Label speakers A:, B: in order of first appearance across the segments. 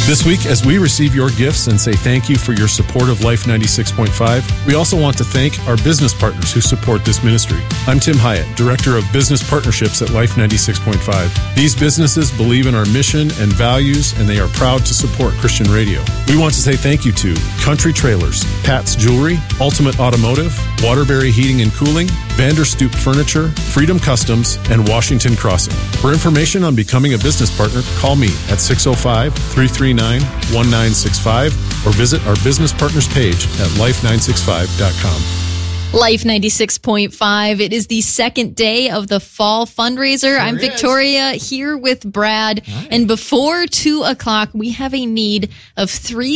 A: This week, as we receive your gifts and say thank you for your support of Life 96.5, we also want to thank our business partners who support this ministry. I'm Tim Hyatt, Director of Business Partnerships at Life 96.5. These businesses believe in our mission and values, and they are proud to support Christian radio. We want to say thank you to Country Trailers, Pat's Jewelry, Ultimate Automotive, Waterbury Heating and Cooling, Vanderstoop Furniture, Freedom Customs, and Washington Crossing. For information on becoming a business partner, call me at 605-339-1965 or visit our business partners page at life965.com.
B: Life 96.5. It is the second day of the fall fundraiser. I'm Victoria here with Brad. Right. And before 2 o'clock, we have a need of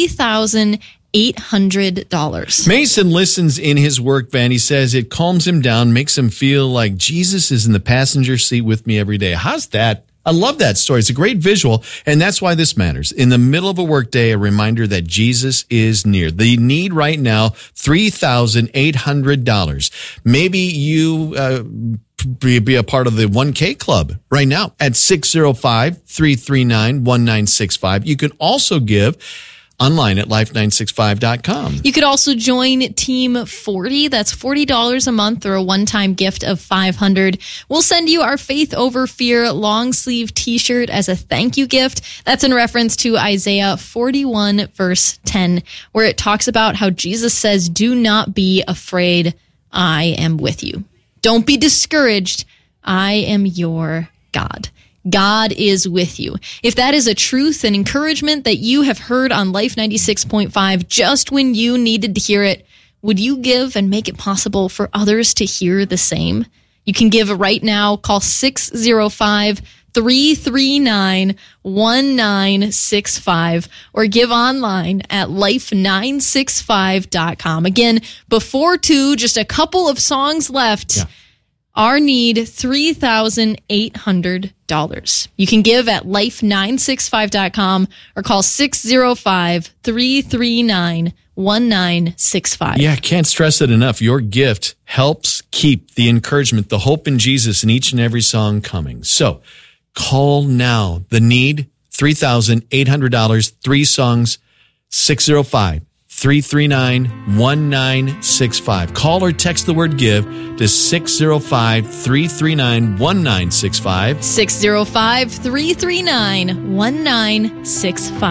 B: $3,800.
C: Mason listens in his work van. He says it calms him down, makes him feel like Jesus is in the passenger seat with me every day. How's that? I love that story. It's a great visual, and that's why this matters. In the middle of a workday, a reminder that Jesus is near. The need right now, $3,800. Maybe you be a part of the 1K club right now at 605-339-1965. You can also give online at life965.com.
B: You could also join Team 40. That's $40 a month or a one-time gift of $500. We'll send you our Faith Over Fear long sleeve t-shirt as a thank you gift. That's in reference to Isaiah 41 verse 10, where it talks about how Jesus says, "Do not be afraid. I am with you. Don't be discouraged. I am your God." God is with you. If that is a truth and encouragement that you have heard on Life 96.5 just when you needed to hear it, would you give and make it possible for others to hear the same? You can give right now. Call 605-339-1965 or give online at life965.com. Again, before 2, just a couple of songs left. Yeah. Our need, $3,800. You can give at life965.com or call 605-339-1965.
C: Yeah, can't stress it enough. Your gift helps keep the encouragement, the hope in Jesus in each and every song coming. So call now. The need, $3,800, 3 songs, 605-339-1965. Call or text the word give to 605-339-1965.
B: 605-339-1965.